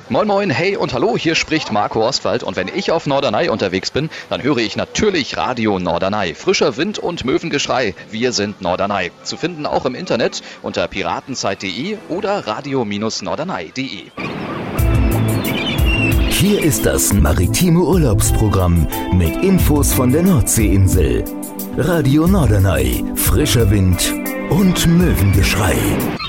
Moin moin, hey und hallo, hier spricht Marco Ostwald und wenn ich auf Norderney unterwegs bin, dann höre ich natürlich Radio Norderney. Frischer Wind und Möwengeschrei, wir sind Norderney. Zu finden auch im Internet unter piratenzeit.de oder radio-norderney.de. Hier ist das maritime Urlaubsprogramm mit Infos von der Nordseeinsel. Radio Norderney, frischer Wind und Möwengeschrei.